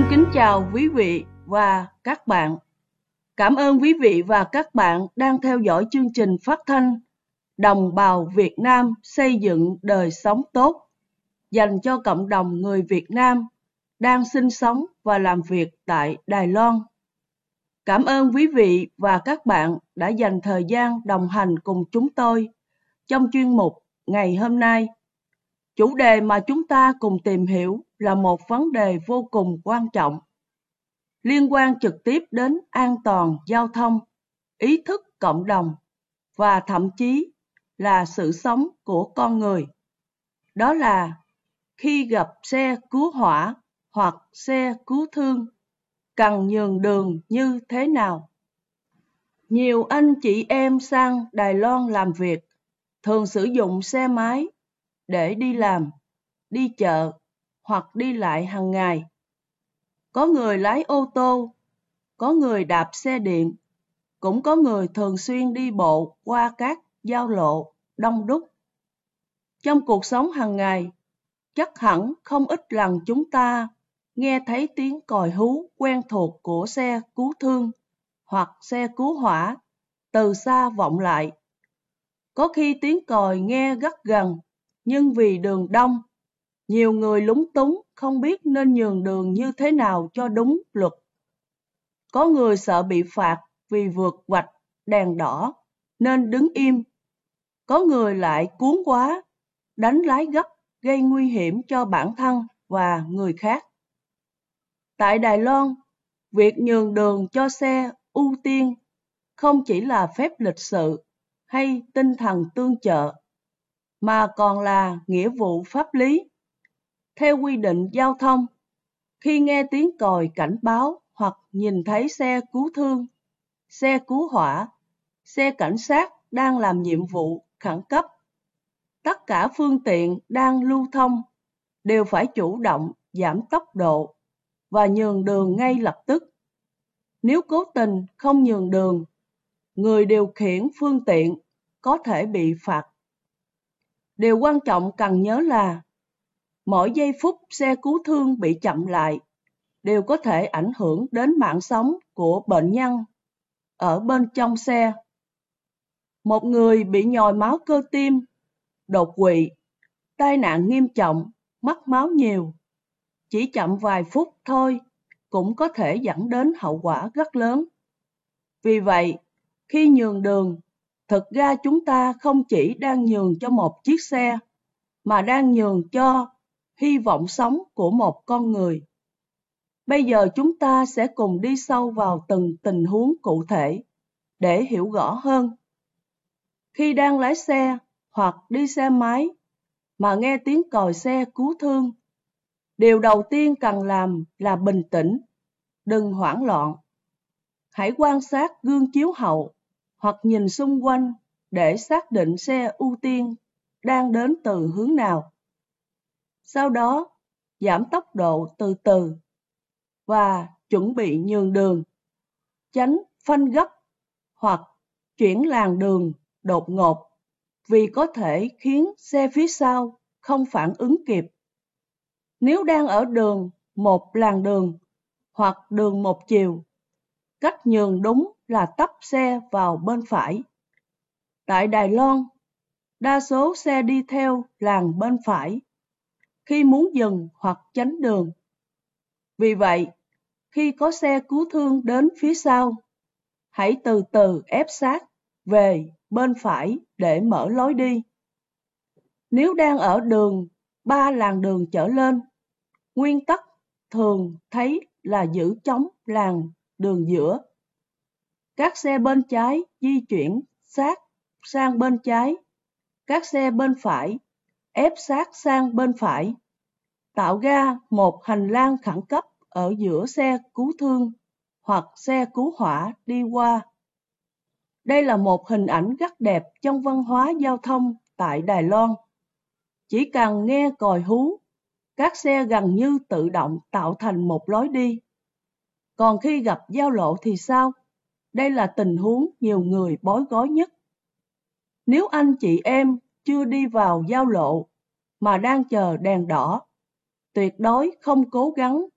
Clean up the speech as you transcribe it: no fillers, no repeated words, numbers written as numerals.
kính chào quý vị và các bạn. Cảm ơn quý vị và các bạn đang theo dõi chương trình phát thanh Đồng bào Việt Nam xây dựng đời sống tốt dành cho cộng đồng người Việt Nam đang sinh sống và làm việc tại Đài Loan. Cảm ơn quý vị và các bạn đã dành thời gian đồng hành cùng chúng tôi trong chuyên mục ngày hôm nay. Chủ đề mà chúng ta cùng tìm hiểu là một vấn đề vô cùng quan trọng, liên quan trực tiếp đến an toàn giao thông, ý thức cộng đồng và thậm chí là sự sống của con người. Đó là khi gặp xe cứu hỏa hoặc xe cứu thương, cần nhường đường như thế nào? Nhiều anh chị em sang Đài Loan làm việc thường sử dụng xe máy để đi làm, đi chợ hoặc đi lại hàng ngày. Có người lái ô tô, có người đạp xe điện, cũng có người thường xuyên đi bộ qua các giao lộ đông đúc. Trong cuộc sống hàng ngày, chắc hẳn không ít lần chúng ta nghe thấy tiếng còi hú quen thuộc của xe cứu thương hoặc xe cứu hỏa từ xa vọng lại. Có khi tiếng còi nghe rất gần, nhưng vì đường đông, nhiều người lúng túng không biết nên nhường đường như thế nào cho đúng luật. Có người sợ bị phạt vì vượt vạch đèn đỏ nên đứng im. Có người lại cuống quá, đánh lái gấp gây nguy hiểm cho bản thân và người khác. Tại Đài Loan, việc nhường đường cho xe ưu tiên không chỉ là phép lịch sự hay tinh thần tương trợ, mà còn là nghĩa vụ pháp lý. Theo quy định giao thông, khi nghe tiếng còi cảnh báo hoặc nhìn thấy xe cứu thương, xe cứu hỏa, xe cảnh sát đang làm nhiệm vụ khẩn cấp, tất cả phương tiện đang lưu thông đều phải chủ động giảm tốc độ và nhường đường ngay lập tức. Nếu cố tình không nhường đường, người điều khiển phương tiện có thể bị phạt. Điều quan trọng cần nhớ là mỗi giây phút xe cứu thương bị chậm lại đều có thể ảnh hưởng đến mạng sống của bệnh nhân ở bên trong xe. Một người bị nhồi máu cơ tim, đột quỵ, tai nạn nghiêm trọng, mất máu nhiều, chỉ chậm vài phút thôi cũng có thể dẫn đến hậu quả rất lớn. Vì vậy, khi nhường đường, thực ra chúng ta không chỉ đang nhường cho một chiếc xe, mà đang nhường cho hy vọng sống của một con người. Bây giờ chúng ta sẽ cùng đi sâu vào từng tình huống cụ thể để hiểu rõ hơn. Khi đang lái xe hoặc đi xe máy mà nghe tiếng còi xe cứu thương, điều đầu tiên cần làm là bình tĩnh, đừng hoảng loạn. Hãy quan sát gương chiếu hậu hoặc nhìn xung quanh để xác định xe ưu tiên đang đến từ hướng nào. Sau đó, giảm tốc độ từ từ và chuẩn bị nhường đường, tránh phanh gấp hoặc chuyển làn đường đột ngột vì có thể khiến xe phía sau không phản ứng kịp. Nếu đang ở đường một làn đường hoặc đường một chiều, cách nhường đúng là tấp xe vào bên phải. Tại Đài Loan, đa số xe đi theo làn bên phải khi muốn dừng hoặc tránh đường. Vì vậy, khi có xe cứu thương đến phía sau, hãy từ từ ép sát về bên phải để mở lối đi. Nếu đang ở đường 3 làn đường trở lên, nguyên tắc thường thấy là giữ trống làn đường giữa. Các xe bên trái di chuyển sát sang bên trái, các xe bên phải ép sát sang bên phải, tạo ra một hành lang khẩn cấp ở giữa xe cứu thương hoặc xe cứu hỏa đi qua. Đây là một hình ảnh rất đẹp trong văn hóa giao thông tại Đài Loan. Chỉ cần nghe còi hú, các xe gần như tự động tạo thành một lối đi. Còn khi gặp giao lộ thì sao? Đây là tình huống nhiều người bối rối nhất. Nếu anh chị em chưa đi vào giao lộ mà đang chờ đèn đỏ, tuyệt đối không cố gắng